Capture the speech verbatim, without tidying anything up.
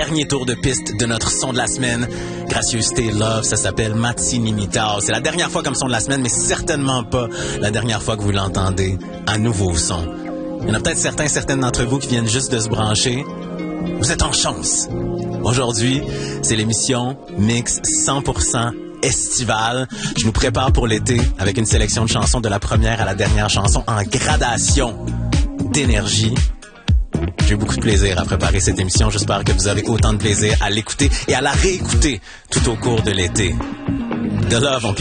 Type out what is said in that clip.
dernier tour de piste de notre son de la semaine. Gracieuseté Love, ça s'appelle Mazzini Mitao. C'est la dernière fois comme son de la semaine, mais certainement pas la dernière fois que vous l'entendez à nouveau son. Il y en a peut-être certains, certaines d'entre vous qui viennent juste de se brancher. Vous êtes en chance. Aujourd'hui, c'est l'émission Mix cent pour cent estivale. Je nous prépare pour l'été avec une sélection de chansons de la première à la dernière chanson en gradation d'énergie. J'ai eu beaucoup de plaisir à préparer cette émission. J'espère que vous aurez autant de plaisir à l'écouter et à la réécouter tout au cours de l'été. De Love, on